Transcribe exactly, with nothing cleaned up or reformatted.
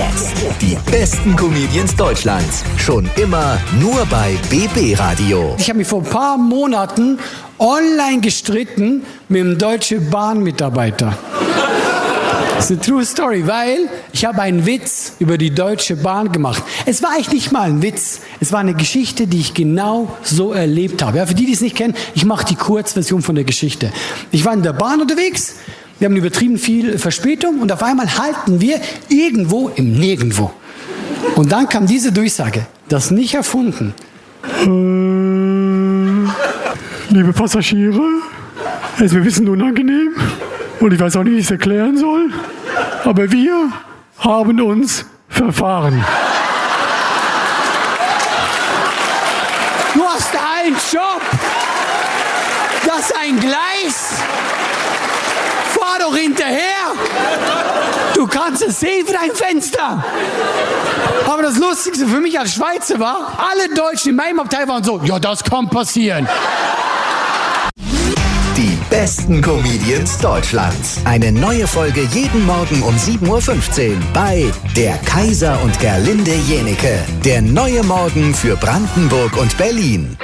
jetzt die besten Comedians Deutschlands. Schon immer nur bei B B Radio. Ich habe mich vor ein paar Monaten online gestritten mit einem Deutsche Bahn-Mitarbeiter. Das ist eine true story, weil ich habe einen Witz über die Deutsche Bahn gemacht. Es war eigentlich nicht mal ein Witz. Es war eine Geschichte, die ich genau so erlebt habe. Ja, für die, die es nicht kennen, ich mache die Kurzversion von der Geschichte. Ich war in der Bahn unterwegs. Wir haben übertrieben viel Verspätung und auf einmal halten wir irgendwo im Nirgendwo. Und dann kam diese Durchsage, das nicht erfunden. Äh, liebe Passagiere, es ist mir ein bisschen unangenehm und ich weiß auch nicht, wie ich es erklären soll, aber wir haben uns verfahren. Du hast einen Job, das ist ein Gleis. Fahr doch hinterher! Du kannst es sehen für dein Fenster! Aber das Lustigste für mich als Schweizer war, alle Deutschen in meinem Abteil waren so, ja, das kann passieren. Die besten Comedians Deutschlands. Eine neue Folge jeden Morgen um sieben Uhr fünfzehn bei Der Kaiser und Gerlinde Jenieke. Der neue Morgen für Brandenburg und Berlin.